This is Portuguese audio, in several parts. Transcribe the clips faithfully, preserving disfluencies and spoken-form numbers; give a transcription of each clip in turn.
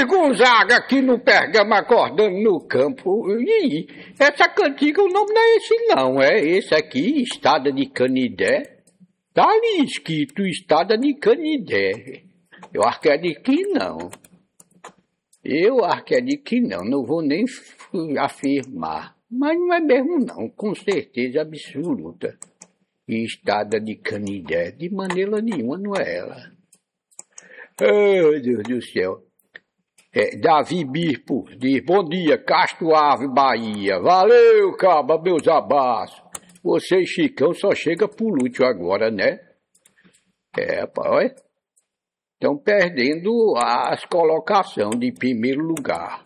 Luiz Gonzaga aqui no Pergamo acordando no campo. E essa cantiga, o nome não é esse não, é esse aqui, Estada de Canidé. Tá ali escrito Estada de Canidé. Eu acho que é de que não. Eu acho que é de que não, não vou nem afirmar. Mas não é mesmo não, com certeza absoluta. Estada de Canidé, de maneira nenhuma não é ela. Ai, Deus do céu. É, Davi Birpo diz, bom dia, Castro Ave, Bahia. Valeu, caba, meus abraços. Você e Chicão só chega por último agora, né? É, pai. Estão perdendo as colocações de primeiro lugar.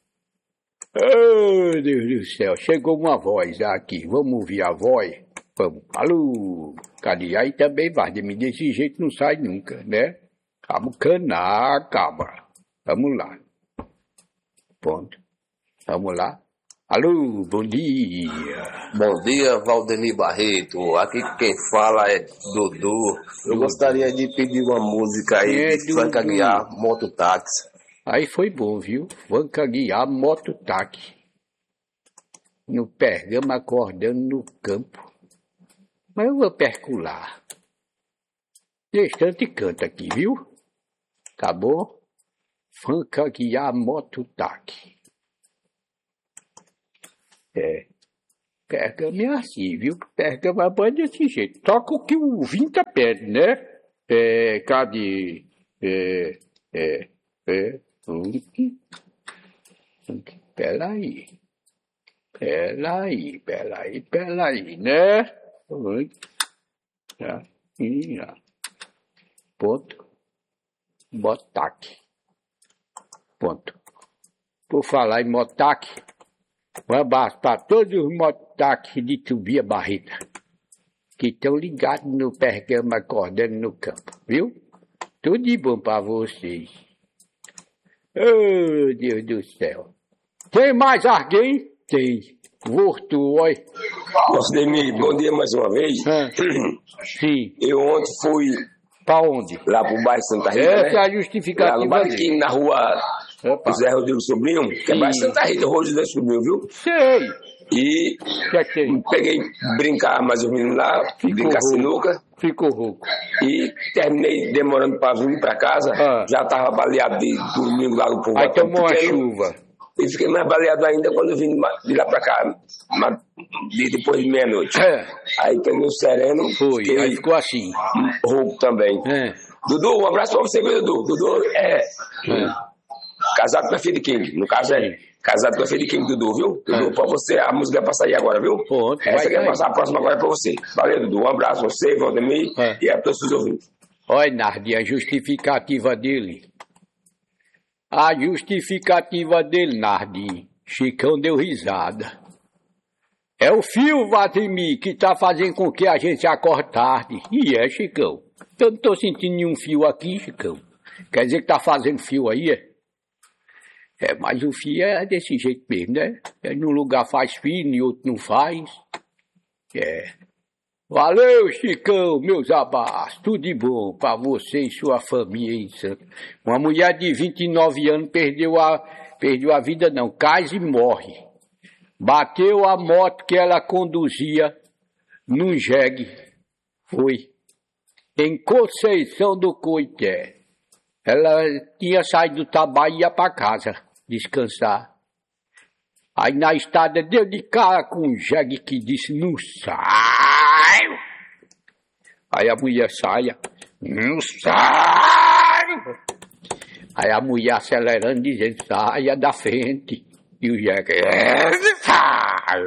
Ai, Deus do céu, chegou uma voz aqui. Vamos ouvir a voz? Vamos. Alô, cadê? Aí também vai, de mim desse jeito não sai nunca, né? Vamos canar, cabra. Vamos lá. Ponto. Vamos lá. Alô, bom dia. Bom dia, Valdemir Barreto. Aqui quem fala é Dudu. Eu gostaria de pedir uma música aí É, de Franca Dudu. Guiar, Mototáxi. Aí foi bom, viu? Franca Guiar, mototáxi. No Pergamo acordando no campo. Mas eu vou percular. Destante canta aqui, viu? Tá bom? Franca Guiar, mototáxi. É. Pergamo é assim, viu? Pergamo é bom desse jeito. Toca o que o Vinta pede, né? É, cadê? É, é, é. Funk. Funk. Peraí. Peraí, peraí, peraí, né? Funk. Tá. E, ó. Ponto. Motaque. Ponto. Por falar em motaque, um abraço para todos os motaques de Tubia Barreta, que estão ligados no Pergamo acordando no campo, viu? Tudo de bom para vocês. Oh, Deus do céu. Tem mais alguém? Tem. Voltou, olha. Valdemir, bom dia mais uma vez. Ah, sim. Eu ontem fui Para onde? lá pro bairro Santa Rita, Essa né? é a Lá no justificativa bairro dele. aqui na rua Opa. José Rodrigo Sobrinho, que é bairro Sim. Santa Rita, rua José Sobrinho, viu? Sei. E O que é que tem? peguei brincar mais ou menos lá, Ficou brincar rouco. sinuca, Ficou rouco. e terminei demorando pra vir pra casa. Ah. Já tava baleado de domingo lá no povo. Aí tomou uma chuva. E fiquei mais baleado ainda quando eu vim de lá pra cá, ma- de- depois de meia-noite. É. Aí terminou sereno, Foi. fiquei Aí ficou assim. rouco também. É. Dudu, um abraço pra você, viu, Dudu? Dudu é, É. casado com a filha de King. No caso é casado com a filha de King, Dudu, viu? Dudu, É. pra você, a música é pra sair agora, viu? Pronto, Essa vai aqui é sair. passar a próxima agora é pra você. Valeu, Dudu. Um abraço pra você, Valdemir, É. e a todos os ouvintes. Olha, Nardi, a justificativa dele. A justificativa dele, Nardi. Chicão deu risada. É o fio, Vladimir, que tá fazendo com que a gente acorde tarde. E é, Chicão. Eu não tô sentindo nenhum fio aqui, Chicão. Quer dizer que tá fazendo fio aí, é? É, mas o fio é desse jeito mesmo, né? É, num lugar faz fio, em outro não faz. É. Valeu, Chicão, meus abraços. Tudo de bom pra você e sua família aí, Santo. Uma mulher de vinte e nove anos perdeu a, perdeu a vida, não, cai e morre. Bateu a moto que ela conduzia num jegue. Foi. Em Conceição do Coité. Ela tinha saído do trabalho e ia pra casa descansar. Aí na estrada deu de cara com um jegue que disse, não sai. Aí a mulher saia, não sai. Aí a mulher acelerando, dizendo, saia da frente. E o jegue, é, sai.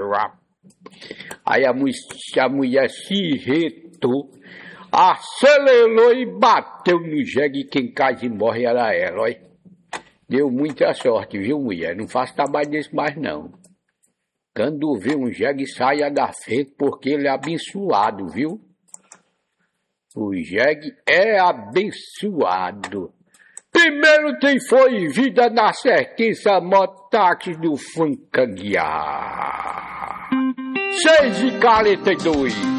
Aí a, mu- a mulher se retou, acelerou e bateu no jegue e quem cai e morre era ela, olha. Deu muita sorte, viu, mulher? Não faço trabalho desse mais, não. Quando vê um jegue, saia da frente, porque ele é abençoado, viu? O jegue é abençoado. Primeiro tem foi vida na certeza, motaque do Franca Guiar. seis e quarenta e dois.